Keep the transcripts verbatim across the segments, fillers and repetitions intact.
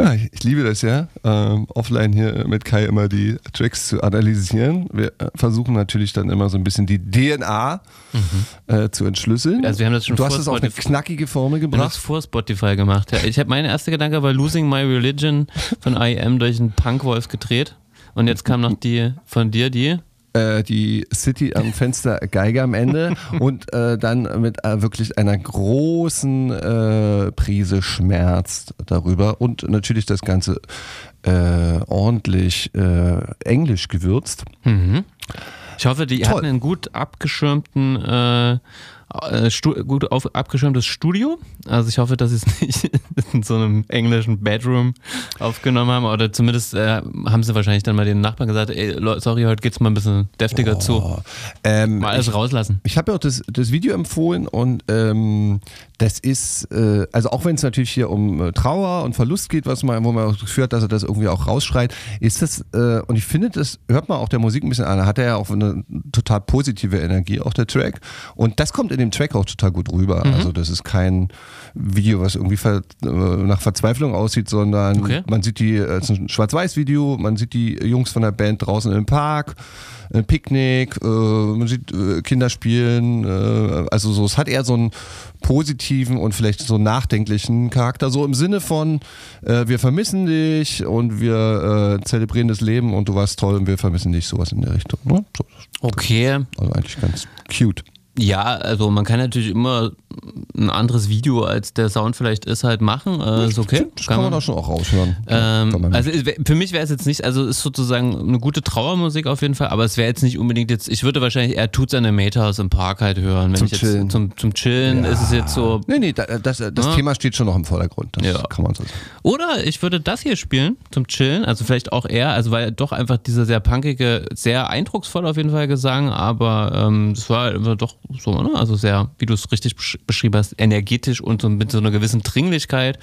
Ja, ich, ich liebe das ja, ähm, offline hier mit Kai immer die Tracks zu analysieren. Wir äh, versuchen natürlich dann immer so ein bisschen die D N A mhm. äh, zu entschlüsseln. Also wir haben das schon du vor hast es auf eine knackige Formel gebracht. Wir haben das vor Spotify gemacht. Ja. Ich habe mein erster Gedanke war Losing My Religion von I A M durch einen Punkwolf gedreht. Und jetzt kam noch die von dir, die... die City am Fenster Geige am Ende und äh, dann mit äh, wirklich einer großen äh, Prise Schmerz darüber und natürlich das Ganze äh, ordentlich äh, englisch gewürzt. Mhm. Ich hoffe, die Toll. hatten einen gut abgeschirmten äh, Stu- gut auf, abgeschirmtes Studio. Also ich hoffe, dass sie es nicht in so einem englischen Bedroom aufgenommen haben oder zumindest äh, haben sie wahrscheinlich dann mal den Nachbarn gesagt, ey, sorry, heute geht's mal ein bisschen deftiger oh. zu. Ähm, mal alles ich, rauslassen. Ich habe ja auch das, das Video empfohlen und ähm, das ist, äh, also auch wenn es natürlich hier um äh, Trauer und Verlust geht, was man, wo man auch führt, dass er das irgendwie auch rausschreit, ist das, äh, und ich finde, das hört man auch der Musik ein bisschen an, da hat er ja auch eine total positive Energie, auch der Track. Und das kommt in dem Track auch total gut rüber. Mhm. Also das ist kein Video, was irgendwie ver, äh, nach Verzweiflung aussieht, sondern okay. man sieht die, es ist ein Schwarz-Weiß-Video, man sieht die Jungs von der Band draußen im Park, ein Picknick, äh, man sieht äh, Kinder spielen, äh, also so, es hat eher so einen positiven und vielleicht so nachdenklichen Charakter, so im Sinne von, äh, wir vermissen dich und wir äh, zelebrieren das Leben und du warst toll und wir vermissen dich, sowas in der Richtung. Ne? So, okay. Also eigentlich ganz cute. Ja, also man kann natürlich immer ein anderes Video, als der Sound vielleicht ist, halt machen. Äh, ist okay. Das kann, kann man da schon auch raushören. Ähm, also für mich wäre es jetzt nicht, also ist sozusagen eine gute Trauermusik auf jeden Fall, aber es wäre jetzt nicht unbedingt jetzt, ich würde wahrscheinlich eher Tut's an der Matehouse im Park halt hören. Wenn zum ich jetzt Chillen. Zum, zum Chillen ja. ist es jetzt so. Nee, nee, das, das, das ja. Thema steht schon noch im Vordergrund. Das ja. kann man so sagen. Oder ich würde das hier spielen zum Chillen, also vielleicht auch eher, also weil doch einfach dieser sehr punkige, sehr eindrucksvoll auf jeden Fall Gesang, aber ähm, das war immer doch so, ne? Also sehr, wie du es richtig besch- beschrieben hast, energetisch und so mit so einer gewissen Dringlichkeit.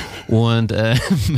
Und äh,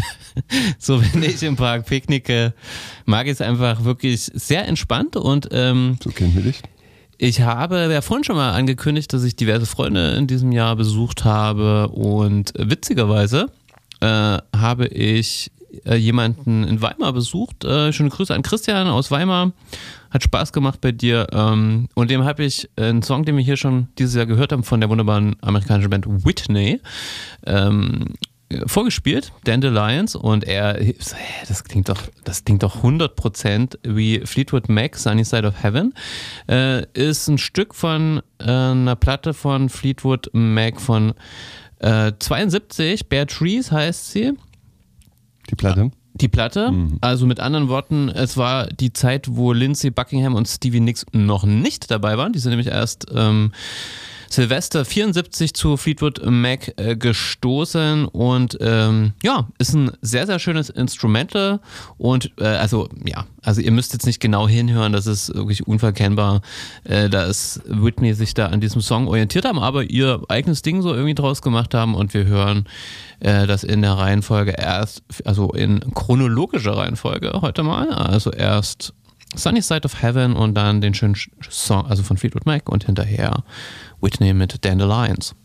so, wenn ich im Park picknicke, mag ich es einfach wirklich sehr entspannt und ähm, so kennen wir dich. Ich habe ja vorhin schon mal angekündigt, dass ich diverse Freunde in diesem Jahr besucht habe und witzigerweise äh, habe ich äh, jemanden in Weimar besucht. Äh, schöne Grüße an Christian aus Weimar. Hat Spaß gemacht bei dir. Ähm, und dem habe ich einen Song, den wir hier schon dieses Jahr gehört haben, von der wunderbaren amerikanischen Band Whitney, ähm, vorgespielt, Dandelions, und er, das klingt doch, das klingt doch hundert Prozent wie Fleetwood Mac, Sunny Side of Heaven, äh, ist ein Stück von äh, einer Platte von Fleetwood Mac von äh, zweiundsiebzig, Bare Trees heißt sie. Die Platte? Die Platte, mhm. also mit anderen Worten, es war die Zeit, wo Lindsey Buckingham und Stevie Nicks noch nicht dabei waren, die sind nämlich erst ähm, Silvester vierundsiebzig zu Fleetwood Mac äh, gestoßen und ähm, ja, ist ein sehr, sehr schönes Instrumental und äh, also ja, also ihr müsst jetzt nicht genau hinhören, das ist wirklich unverkennbar, äh, dass Whitney sich da an diesem Song orientiert haben, aber ihr eigenes Ding so irgendwie draus gemacht haben und wir hören äh, das in der Reihenfolge erst, also in chronologischer Reihenfolge heute mal, also erst Sunny Side of Heaven und dann den schönen Song, also von Fleetwood Mac und hinterher Whitney mit Dandelions.